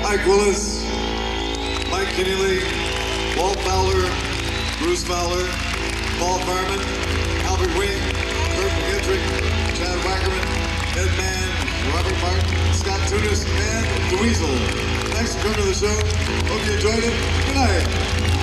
Mike Willis, Mike Keneally, Walt Fowler, Bruce Fowler, Paul Farman, Albert Wing, Kurt McGettrick, Chad Wackerman, Ed Mann, Robert Martin, Scott Tunis, and Dweezil. Thanks for coming to the show. Hope you enjoyed it. Good night.